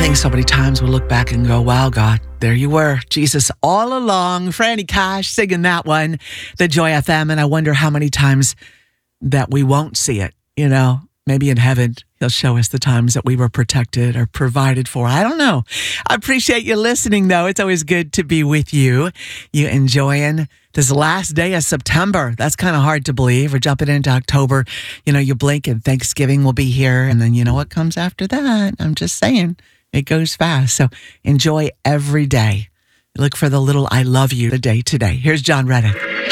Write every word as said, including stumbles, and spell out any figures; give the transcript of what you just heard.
think so many times we'll look back and go, wow, God, there you were. Jesus all along. Franny Cash singing that one, the Joy F M. And I wonder how many times that we won't see it, you know, maybe in heaven. He'll show us the times that we were protected or provided for. I don't know. I appreciate you listening, though. It's always good to be with you. You enjoying this last day of September. That's kind of hard to believe. We're jumping into October. You know, you blink and Thanksgiving will be here. And then you know what comes after that? I'm just saying, it goes fast. So enjoy every day. Look for the little I love you the day today. Here's John Reddick.